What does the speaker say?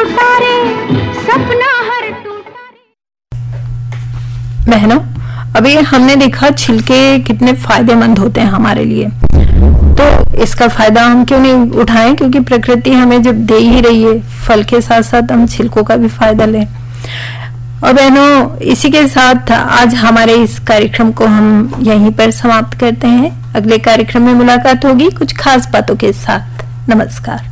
टूटा रे, सपना हर टूटा रे। बहनों, अभी हमने देखा छिलके कितने फायदेमंद होते हैं हमारे लिए, तो इसका फायदा हम क्यों नहीं उठाएं, क्योंकि प्रकृति हमें जब दे ही रही है फल के साथ साथ हम छिलकों का भी फायदा लें। और बहनों, इसी के साथ आज हमारे इस कार्यक्रम को हम यहीं पर समाप्त करते हैं। अगले कार्यक्रम में मुलाकात होगी कुछ खास बातों के साथ। नमस्कार।